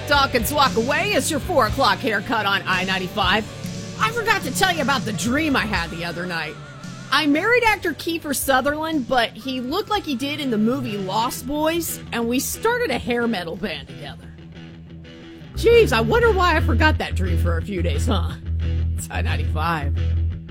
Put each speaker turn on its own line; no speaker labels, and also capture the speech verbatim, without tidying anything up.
talk and swalk away. It's your four o'clock haircut on I ninety-five. I forgot to tell you about the dream I had the other night. I married actor Kiefer Sutherland, but he looked like he did in the movie Lost Boys, and we started a hair metal band together. Jeez, I wonder why I forgot that dream for a few days, huh? It's I ninety-five.